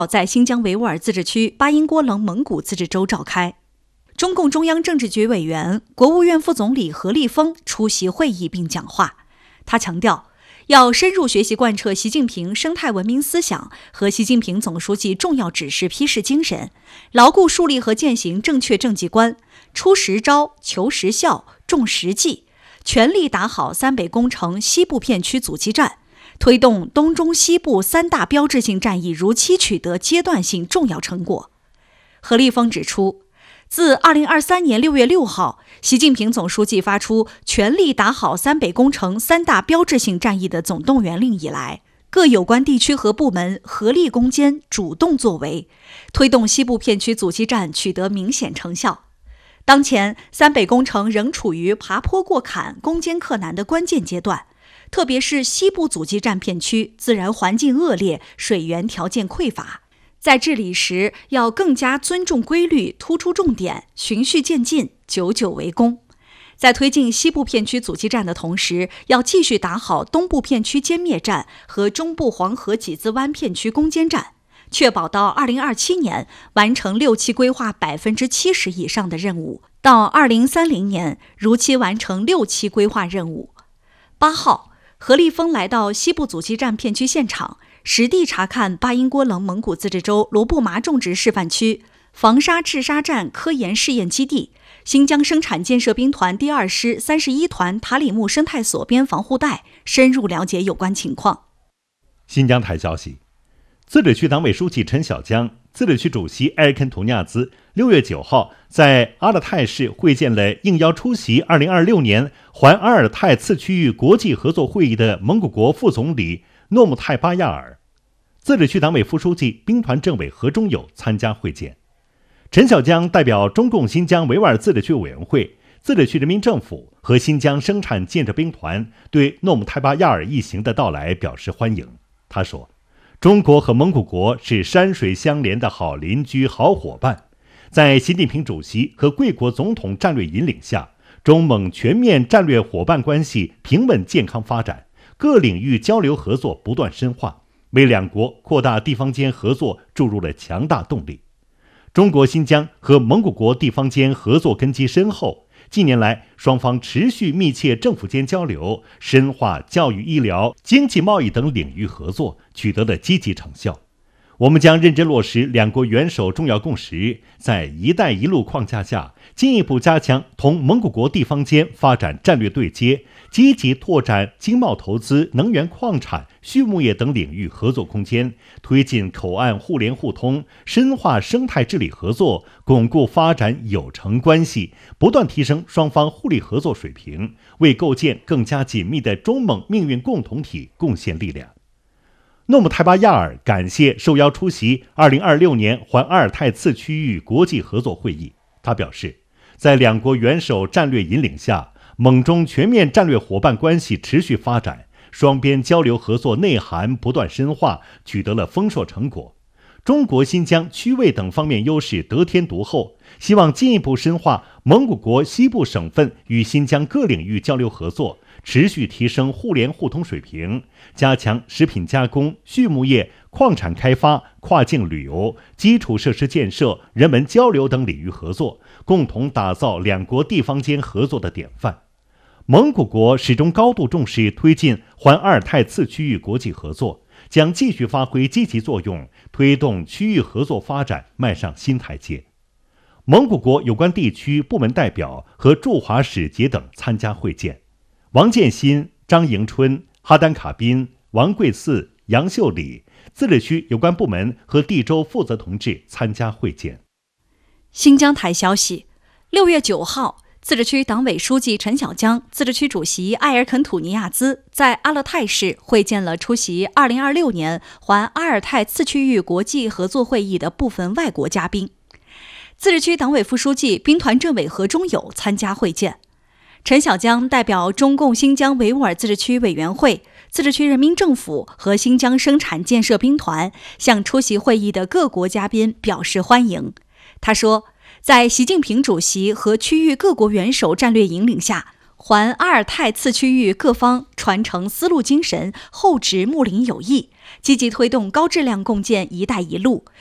在新疆维吾尔自治区巴音郭楞蒙古自治州召开。中共中央政治局委员、国务院副总理何立峰出席会议并讲话。他强调，要深入学习贯彻习近平生态文明思想和习近平总书记重要指示批示精神，牢固树立和践行正确政绩观，出实招、求实效、重实际，全力打好三北工程西部片区阻击战，推动东中西部三大标志性战役如期取得阶段性重要成果。何立峰指出，自2023年6月6号，习近平总书记发出全力打好三北工程三大标志性战役的总动员令以来，各有关地区和部门合力攻坚，主动作为，推动西部片区阻击战取得明显成效。当前，三北工程仍处于爬坡过坎、攻坚克难的关键阶段，特别是西部阻击战片区自然环境恶劣，水源条件匮乏。在治理时，要更加尊重规律，突出重点，循序渐进，久久为功。在推进西部片区阻击战的同时，要继续打好东部片区歼灭战和中部黄河几字湾片区攻坚战，确保到2027年完成6期规划70%以上的任务，到2030年如期完成6期规划任务。8号，何立峰来到西部阻击战片区现场，实地查看巴音郭楞蒙古自治州罗布麻种植示范区、防沙治沙站科研试验基地、新疆生产建设兵团第2师31团塔里木生态所边防护带，深入了解有关情况。 新疆台消息，自治区党委书记陈小江、自治区主席埃尔肯图尼亚兹6月9号在阿勒泰市会见了应邀出席2026年环阿尔泰次区域国际合作会议的蒙古国副总理诺木泰巴亚尔。自治区党委副书记、兵团政委何忠友参加会见。陈小江代表中共新疆维吾尔自治区委员会、自治区人民政府和新疆生产建设兵团对诺木泰巴亚尔一行的到来表示欢迎。他说，中国和蒙古国是山水相连的好邻居、好伙伴。在习近平主席和贵国总统战略引领下，中蒙全面战略伙伴关系平稳健康发展，各领域交流合作不断深化，为两国扩大地方间合作注入了强大动力。中国新疆和蒙古国地方间合作根基深厚，近年来双方持续密切政府间交流，深化教育、医疗、经济贸易等领域合作，取得了积极成效。我们将认真落实两国元首重要共识，在“一带一路”框架下，进一步加强同蒙古国地方间发展战略对接，积极拓展经贸投资、能源矿产、畜牧业等领域合作空间，推进口岸互联互通，深化生态治理合作，巩固发展友城关系，不断提升双方互利合作水平，为构建更加紧密的中蒙命运共同体贡献力量。诺木泰巴亚尔感谢受邀出席2026年环阿尔泰次区域国际合作会议。他表示，在两国元首战略引领下，蒙中全面战略伙伴关系持续发展，双边交流合作内涵不断深化，取得了丰硕成果。中国新疆区位等方面优势得天独厚，希望进一步深化蒙古国西部省份与新疆各领域交流合作，持续提升互联互通水平，加强食品加工、畜牧业、矿产开发、跨境旅游、基础设施建设、人文交流等领域合作，共同打造两国地方间合作的典范。蒙古国始终高度重视推进环阿尔泰次区域国际合作，将继续发挥积极作用，推动区域合作发展迈上新台阶。蒙古国有关地区部门代表和驻华使节等参加会见。王建新、张迎春、哈丹卡宾、王贵嗣、杨秀礼，自治区有关部门和地州负责同志参加会见。 新疆台消息，6月9号，自治区党委书记陈小江、自治区主席埃尔肯图尼亚兹在阿勒泰市会见了出席2026年环阿尔泰次区域国际合作会议的部分外国嘉宾。自治区党委副书记、兵团政委何忠友参加会见。陈小江代表中共新疆维吾尔自治区委员会、自治区人民政府和新疆生产建设兵团向出席会议的各国嘉宾表示欢迎。他说，在习近平主席和区域各国元首战略引领下，环阿尔泰次区域各方传承丝路精神，厚植睦邻友谊， 积极推动高质量共建“一带一路”，